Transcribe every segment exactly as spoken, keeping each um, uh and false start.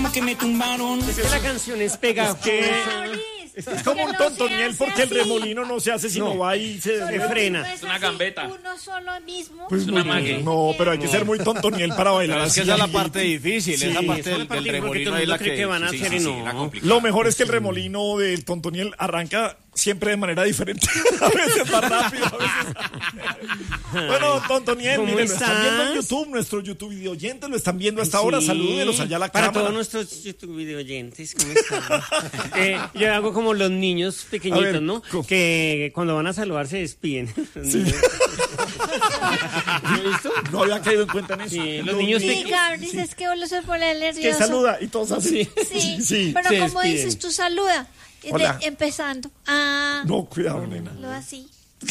que me tumbaron. Es que la canción es pegajosa. Es, es como un tontoniel porque el remolino no se hace sino no. va y se, se frena. Es una gambeta. Uno solo mismo. Pues es una muy, mague. no, pero hay que ser muy tontoniel para bailar Pero es que así. esa es la parte difícil, Sí, esa parte esa es del, la parte del difícil, porque remolino todo el es la mundo cree que, que van a sí, hacer sí, y sí, no. la complicada. Lo mejor es que el remolino del tontoniel arranca siempre de manera diferente. A veces más rápido, a veces. Bueno, tontoniel, ¿Cómo miren, lo están estás? viendo en YouTube, nuestro YouTube video oyentes lo están viendo hasta ahora. Sí. Salúdelos allá a la Para cámara. todos nuestros YouTube video oyentes, ¿cómo están? eh, yo hago como los niños pequeñitos, A ver, ¿no? ¿cómo? Que cuando van a saludar se despiden. Sí. ¿Lo has visto? No había caído en cuenta en eso. Sí, los niños Sí, pequeños. Gabriel, dices que vos se pone Que nervioso. saluda y todos así. Sí, sí. pero Se como despiden. dices, tú saluda. De- Hola. empezando. Ah, No, cuidado, nena. lo así.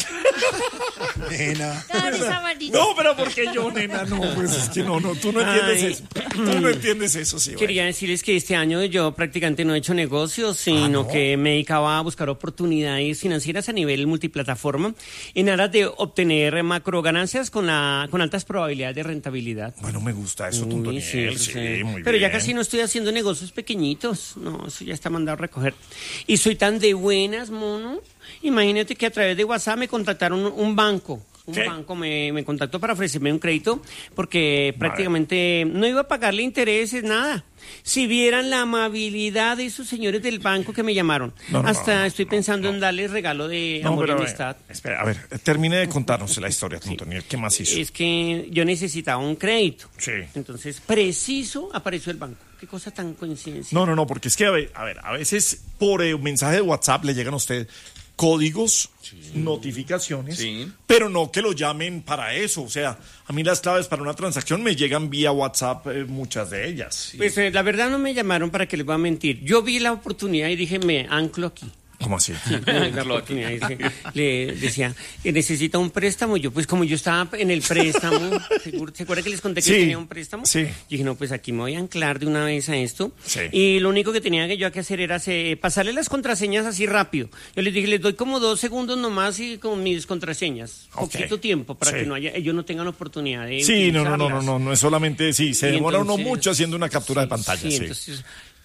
Nena. Gabriel Samarito. No, pero porque yo, nena, no, pues es que no, no, tú no entiendes Ay. eso. Tú no entiendes eso, sí. Quería decirles que este año yo prácticamente no he hecho negocios, sino Ah, ¿no? que me dedicaba a buscar oportunidades financieras a nivel multiplataforma en aras de obtener macro ganancias con, la, con altas probabilidades de rentabilidad. Bueno, me gusta eso, Uy, Tontoniel, sí, eso sí, sí. muy Pero ya bien. casi no estoy haciendo negocios pequeñitos. No, eso ya está mandado a recoger. Y soy tan de buenas, mono. Imagínate que a través de WhatsApp me contactaron un banco. Un ¿Qué? banco me, me contactó para ofrecerme un crédito porque prácticamente no iba a pagarle intereses, nada. Si vieran la amabilidad de esos señores del banco que me llamaron. No, no, Hasta no, no, estoy no, pensando no. en darles regalo de No, amor pero y a ver, amistad. espera, a ver, termine de contarnos la historia, Tontoniel. ¿Qué más hizo? Es que yo necesitaba un crédito. Sí. Entonces, preciso apareció el banco. Qué cosa tan coincidencia. No, no, no, porque es que, a ver, a, ver, a veces por eh, un mensaje de WhatsApp le llegan a usted códigos, notificaciones, Sí. pero no que lo llamen para eso. O sea, a mí las claves para una transacción me llegan vía WhatsApp, eh, muchas de ellas. Pues eh, la verdad no me llamaron para que les voy a mentir. Yo vi la oportunidad y dije, me anclo aquí. ¿Cómo así? La oportunidad, y dije- le decía, eh, necesita un préstamo. Yo, pues como yo estaba en el préstamo, ¿seguro- ¿se acuerda que les conté que Sí, tenía un préstamo? sí. Yo dije, no, pues aquí me voy a anclar de una vez a esto. Sí. Y lo único que tenía que yo que hacer era eh, pasarle las contraseñas así rápido. Yo les dije, les doy como dos segundos nomás y con mis contraseñas. Ok. Poquito tiempo para Sí. que no haya, ellos no tengan oportunidad de Sí, no, no, no, no, utilizarlas. no, no es solamente, sí, se Y demora uno entonces- mucho haciendo una captura de pantalla, Sí, sí. entonces...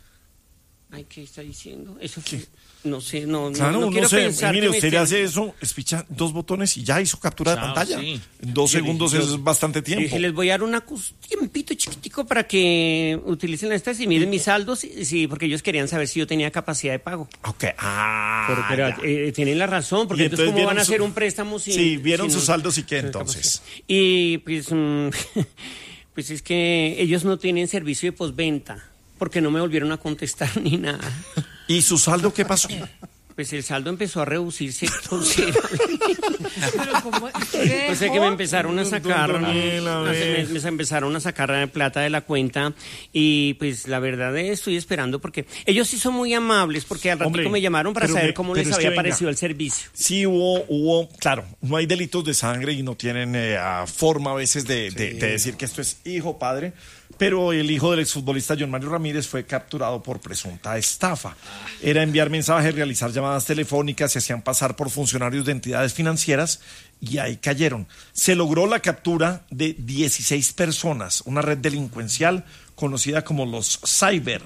Ay, ¿qué está diciendo? Eso fue... No sé, no, no- Claro, no, uno quiero se, pensar mire, que me usted estén- hace eso, espicha dos botones y ya hizo captura de Chao, pantalla. sí. En dos Yo segundos dije, es yo- bastante tiempo. Dije, les voy a dar una cus- tiempito chiquitico para que utilicen estas y miren mis saldos, sí, sí, porque ellos querían saber si yo tenía capacidad de pago. Ok, ah, Pero, pero, ya. eh, tienen la razón, porque Y entonces, entonces ¿cómo vieron van a su- hacer un préstamo sin... Sí, vieron sin sus un- saldos y qué sin entonces. capacidad? Y pues, mm, pues es que ellos no tienen servicio de postventa, porque no me volvieron a contestar ni nada. ¿Y su saldo qué pasó? Pues el saldo empezó a reducirse considerablemente. Pero ¿cómo? ¿Qué O sea que me empezaron a sacar, Daniel, a a- ver. me, me empezaron a sacar plata de la cuenta y pues la verdad eh, estoy esperando porque ellos sí son muy amables porque al ratito Hombre, me llamaron para pero saber me- cómo pero les es que había venga. parecido el servicio. Sí hubo, hubo, claro, no hay delitos de sangre y no tienen eh, a forma a veces de, de- de decir que esto es hijo, padre, pero el hijo del exfutbolista John Mario Ramírez fue capturado por presunta estafa. Era enviar mensajes, realizar llamadas telefónicas, se hacían pasar por funcionarios de entidades financieras y ahí cayeron. Se logró la captura de dieciséis personas, una red delincuencial conocida como los Cyber,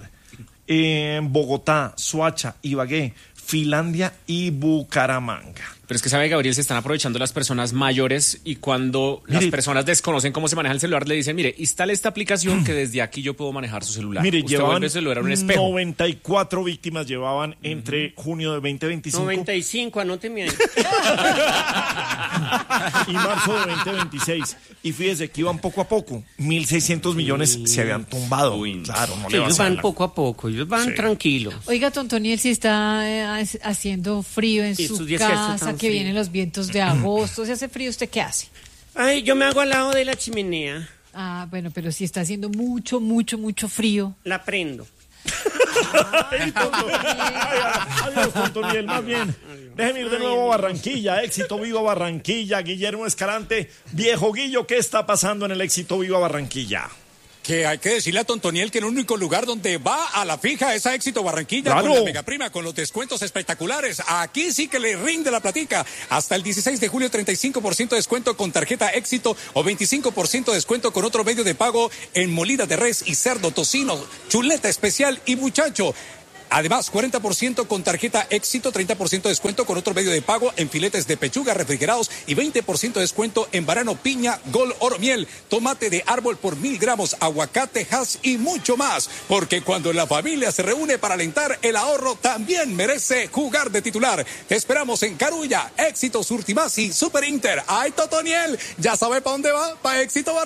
en Bogotá, Soacha, Ibagué, Finlandia y Bucaramanga. Pero es que sabe, Gabriel, se están aprovechando las personas mayores y cuando las Mire. personas desconocen cómo se maneja el celular, le dicen, mire, instale esta aplicación que desde aquí yo puedo manejar su celular. Mire, Usted llevaban vuelve el celular a un espejo. noventa y cuatro víctimas llevaban entre junio de veinte veinticinco noventa y cinco, anóteme ahí. y marzo de veinte veintiséis. Y fíjese que iban poco a poco. mil seiscientos millones se habían tumbado. Uy, claro, no le va a Ellos hacer van la- poco a poco, ellos van Sí. tranquilos. Oiga, Tontoniel, si está eh, ha- haciendo frío en Y su estos días que hace casa, tan que frío. vienen los vientos de agosto, si hace frío, ¿usted qué hace? Ay, yo me hago al lado de la chimenea, Ah, bueno, pero si está haciendo mucho, mucho, mucho frío. la prendo. Ay, tonto. Ay, adiós, Tontoniel, más bien. Déjeme ir de nuevo a Barranquilla. Éxito Viva Barranquilla. Guillermo Escalante. Viejo Guillo, ¿qué está pasando en el Éxito Viva Barranquilla? Que hay que decirle a Tontoniel que el único lugar donde va a la fija es a Éxito Barranquilla, ¡Claro! con la mega prima, con los descuentos espectaculares. Aquí sí que le rinde la platica. Hasta el dieciséis de julio, treinta y cinco por ciento de descuento con tarjeta Éxito o veinticinco por ciento de descuento con otro medio de pago en molida de res y cerdo, tocino, chuleta especial y muchacho. Además, cuarenta por ciento con tarjeta Éxito, treinta por ciento de descuento con otro medio de pago en filetes de pechuga refrigerados y veinte por ciento de descuento en banano, piña, gol, oro, miel, tomate de árbol por mil gramos, aguacate, has y mucho más. Porque cuando la familia se reúne para alentar, el ahorro también merece jugar de titular. Te esperamos en Carulla, Éxito, Surtimás y Super Inter. ¡Ay, Totoniel! ¿Ya sabe para dónde va? Para Éxito Barranquilla.